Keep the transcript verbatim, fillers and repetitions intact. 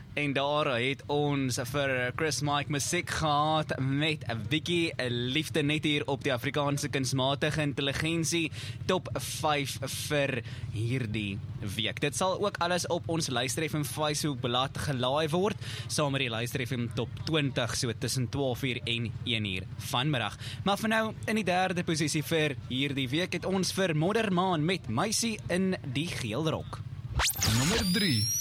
En daar het ons vir Chris Mike musiek gehad met 'n bietjie liefde net hier op die Afrikaanse kunsmatige intelligensie top vyf vir hierdie week. Dit sal ook alles op ons Luister F M Facebook blad gelaai word, saam met die Luister F M top twintig, so tussen twaalf uur en een uur vanmiddag. Maar vir nou, in die derde posisie vir hierdie week het ons vir Moddermaan met Meisie in die Geel Rok. Nommer drie.